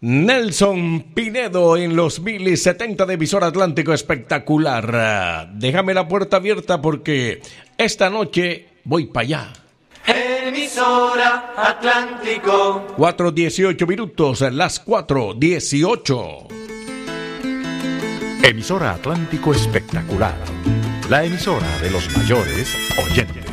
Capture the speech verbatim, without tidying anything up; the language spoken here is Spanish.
Nelson Pinedo en los mil y setenta de Emisora Atlántico, espectacular. Déjame la puerta abierta porque esta noche voy para allá. Emisora Atlántico. cuatro dieciocho minutos, las cuatro dieciocho. Emisora Atlántico espectacular. La emisora de los mayores oyentes.